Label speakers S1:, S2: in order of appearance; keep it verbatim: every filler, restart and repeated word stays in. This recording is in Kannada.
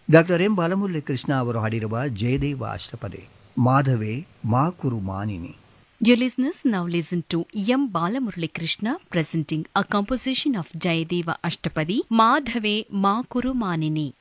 S1: ಡಾಕ್ಟರ್ ಎಂ ಬಾಲಮುರಳಿ ಕೃಷ್ಣ ಅವರು ಹಾಡಿರುವ ಜಯದೇವ ಅಷ್ಟಪದಿ ಮಾಧವೇ ಮಾ ಕುರು ಮಾನಿನಿ.
S2: Dear listeners, now listen to M. Balamurali Krishna presenting a composition of Jayadeva Ashtapadi, Madhave Ma Kuru Manini.